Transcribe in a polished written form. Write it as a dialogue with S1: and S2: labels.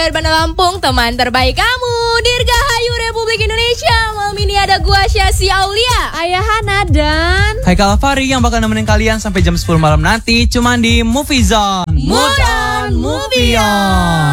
S1: dari Bandar Lampung, teman terbaik kamu. Dirgahayu Republik Indonesia. Malam ini ada gua Syasi Aulia,
S2: Ayah Hana dan
S3: Haikal Fari yang bakal nemenin kalian sampai jam 10 malam nanti. Cuman di Movie Zone.
S1: Mood on Movie On.